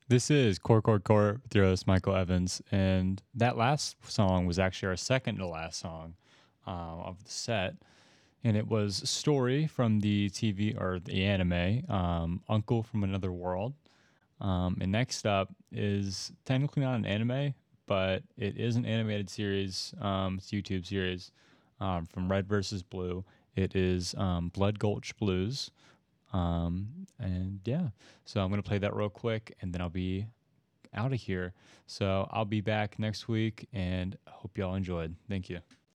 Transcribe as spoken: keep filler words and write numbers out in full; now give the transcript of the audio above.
This is Core Core Core with your host, Michael Evans. And that last song was actually our second to last song um, of the set. And it was Story from the T V or the anime, um, Uncle from Another World. Um, and next up is technically not an anime, but it is an animated series. Um, it's a YouTube series um, from Red versus Blue. It is um, Blood Gulch Blues. Um, and yeah, so I'm going to play that real quick and then I'll be out of here. So I'll be back next week and hope y'all enjoyed. Thank you.